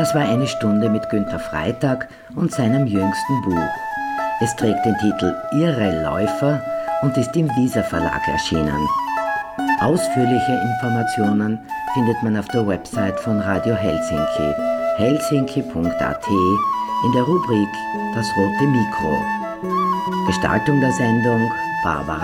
Das war eine Stunde mit Günther Freitag und seinem jüngsten Buch. Es trägt den Titel Irre Läufer und ist im Visa Verlag erschienen. Ausführliche Informationen findet man auf der Website von Radio Helsinki, helsinki.at, in der Rubrik Das rote Mikro. Gestaltung der Sendung Barbara